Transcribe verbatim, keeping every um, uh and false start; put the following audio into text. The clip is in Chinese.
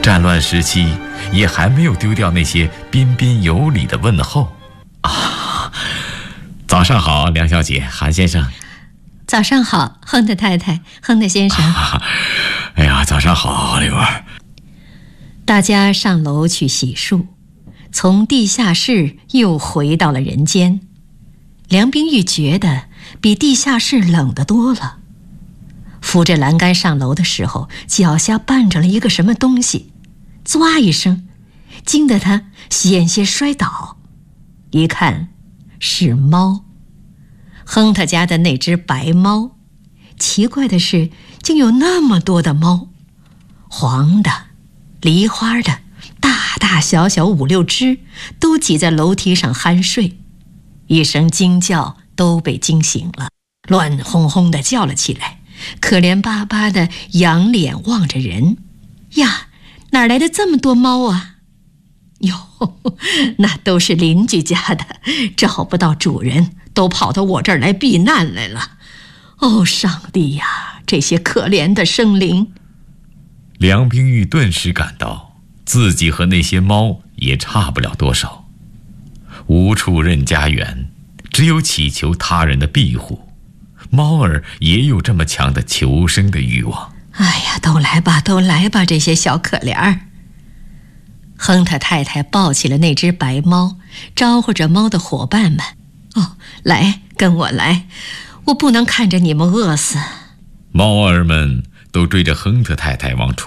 战乱时期也还没有丢掉那些彬彬有礼的问候啊。早上好，梁小姐，韩先生。 早上好，亨特太太，亨特先生。 啊、哎呀，早上好，丽儿。 大家上楼去洗漱，从地下室又回到了人间。梁冰玉觉得比地下室冷得多了，扶着栏杆上楼的时候，脚下绊着了一个什么东西，唰一声，惊得他险些摔倒。一看是猫，亨特家的那只白猫。奇怪的是，竟有那么多的猫，黄的、梨花的，大大小小五六只，都挤在楼梯上酣睡。一声惊叫，都被惊醒了，乱哄哄地叫了起来，可怜巴巴地仰脸望着人。呀，哪来的这么多猫啊？哟，那都是邻居家的，找不到主人，都跑到我这儿来避难来了。哦，上帝呀，这些可怜的生灵！ 梁冰玉顿时感到自己和那些猫也差不了多少，无处任家园，只有祈求他人的庇护。猫儿也有这么强的求生的欲望。 哎呀，都来吧，都来吧，这些小可怜儿。亨特太太抱起了那只白猫，招呼着猫的伙伴们：哦，来，跟我来，我不能看着你们饿死。 猫儿们都追着亨特太太往出